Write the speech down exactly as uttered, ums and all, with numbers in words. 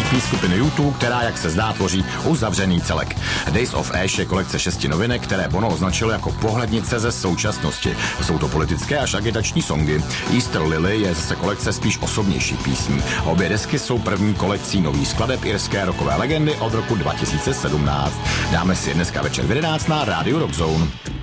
perfektní skupiny YouTube, která, jak se zdá, tvoří uzavřený celek. Days of Ash je kolekce šesti novinek, které Bono označil jako pohlednice ze současnosti. Jsou to politické až agitační songy. Easter Lily je zase kolekce spíš osobnějších písní. Obě desky jsou první kolekcí nových skladeb irské rockové legendy od roku dva tisíce sedmnáct. Dáme si je dneska večer v jedenáct na rádiu Rock Zone.